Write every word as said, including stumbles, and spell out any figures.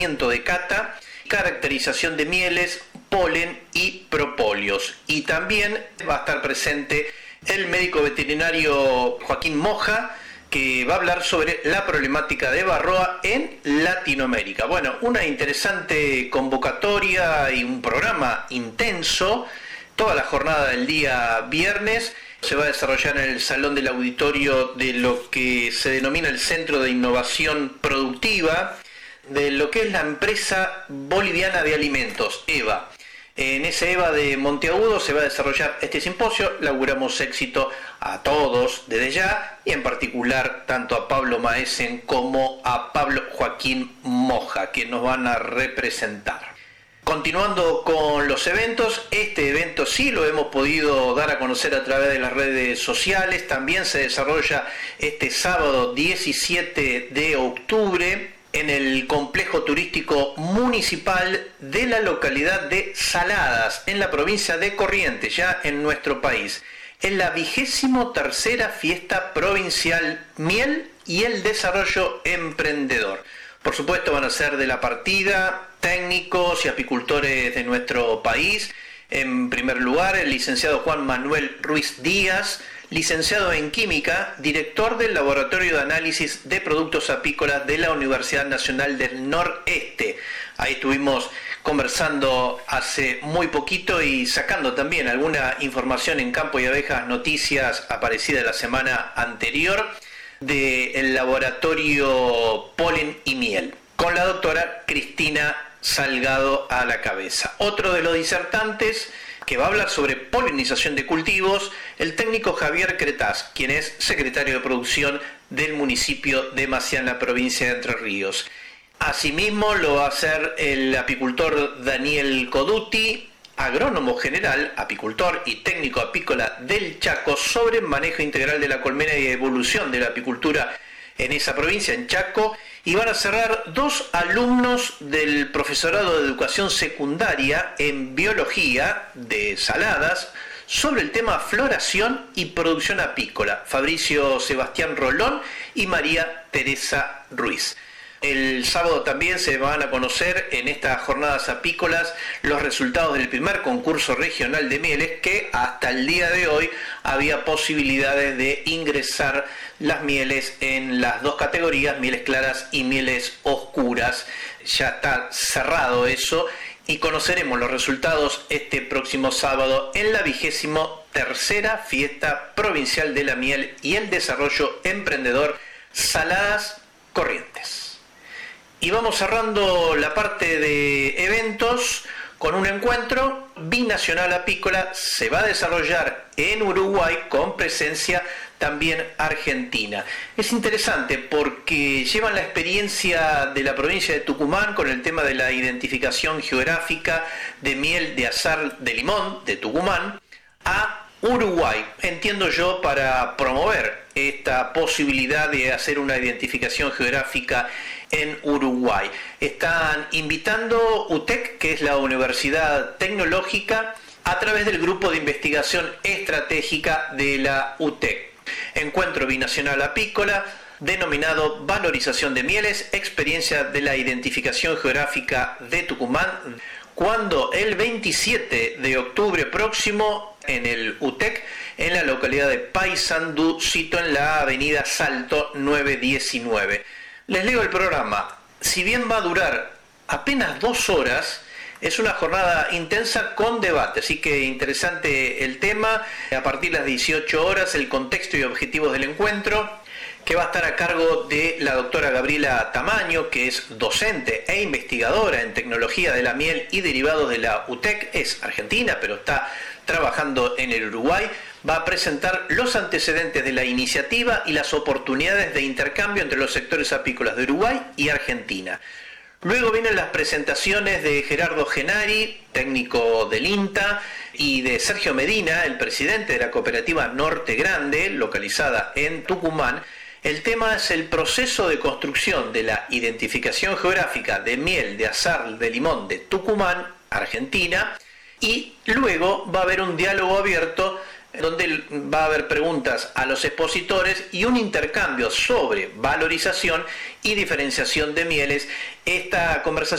de cata, caracterización de mieles, polen y propóleos. Y también va a estar presente el médico veterinario Joaquín Moja, que va a hablar sobre la problemática de varroa en Latinoamérica. Bueno, una interesante convocatoria y un programa intenso. Toda la jornada del día viernes se va a desarrollar en el Salón del Auditorio de lo que se denomina el Centro de Innovación Productiva, de lo que es la empresa boliviana de alimentos, EVA. En ese EVA de Monteagudo se va a desarrollar este simposio. Le auguramos éxito a todos desde ya, y en particular tanto a Pablo Maesen como a Pablo Joaquín Moja, que nos van a representar. Continuando con los eventos, este evento sí lo hemos podido dar a conocer a través de las redes sociales. También se desarrolla este sábado diecisiete de octubre en el complejo turístico municipal de la localidad de Saladas, en la provincia de Corrientes, ya en nuestro país. Es la vigésimo tercera fiesta provincial Miel y el Desarrollo Emprendedor. Por supuesto van a ser de la partida técnicos y apicultores de nuestro país. En primer lugar, el licenciado Juan Manuel Ruiz Díaz, licenciado en Química, director del Laboratorio de Análisis de Productos Apícolas de la Universidad Nacional del Noreste. Ahí estuvimos conversando hace muy poquito y sacando también alguna información en Campo y Abejas, noticias aparecidas la semana anterior del Laboratorio Polen y Miel, con la doctora Cristina Salgado a la cabeza. Otro de los disertantes que va a hablar sobre polinización de cultivos, el técnico Javier Cretaz, quien es secretario de producción del municipio de Maciá, en la provincia de Entre Ríos. Asimismo lo va a hacer el apicultor Daniel Coduti, agrónomo general, apicultor y técnico apícola del Chaco, sobre manejo integral de la colmena y evolución de la apicultura en esa provincia, en Chaco. Y van a cerrar dos alumnos del profesorado de educación secundaria en biología de Saladas sobre el tema floración y producción apícola, Fabricio Sebastián Rolón y María Teresa Ruiz. El sábado también se van a conocer en estas jornadas apícolas los resultados del primer concurso regional de mieles, que hasta el día de hoy había posibilidades de ingresar las mieles en las dos categorías, mieles claras y mieles oscuras. Ya está cerrado eso y conoceremos los resultados este próximo sábado en la vigésimo tercera fiesta provincial de la miel y el desarrollo emprendedor Saladas, Corrientes. Y vamos cerrando la parte de eventos con un encuentro binacional apícola. Se va a desarrollar en Uruguay con presencia también argentina. Es interesante porque llevan la experiencia de la provincia de Tucumán con el tema de la identificación geográfica de miel de azar de limón de Tucumán a Uruguay, entiendo yo, para promover esta posibilidad de hacer una identificación geográfica en Uruguay. Están invitando U T E C, que es la Universidad Tecnológica, a través del Grupo de Investigación Estratégica de la U T E C. Encuentro binacional apícola denominado Valorización de Mieles, experiencia de la identificación geográfica de Tucumán, cuando el veintisiete de octubre próximo en el U T E C, en la localidad de Paysandú, sito en la avenida Salto nueve diecinueve. Les leo el programa. Si bien va a durar apenas dos horas, es una jornada intensa con debate, así que interesante el tema. A partir de las dieciocho horas, el contexto y objetivos del encuentro, que va a estar a cargo de la doctora Gabriela Tamaño, que es docente e investigadora en tecnología de la miel y derivados de la U T E C, es argentina, pero está trabajando en el Uruguay. Va a presentar los antecedentes de la iniciativa y las oportunidades de intercambio entre los sectores apícolas de Uruguay y Argentina. Luego vienen las presentaciones de Gerardo Genari, técnico del INTA, y de Sergio Medina, el presidente de la cooperativa Norte Grande, localizada en Tucumán. El tema es el proceso de construcción de la identificación geográfica de miel de azar de limón de Tucumán, Argentina, y luego va a haber un diálogo abierto donde va a haber preguntas a los expositores y un intercambio sobre valorización y diferenciación de mieles. Esta conversación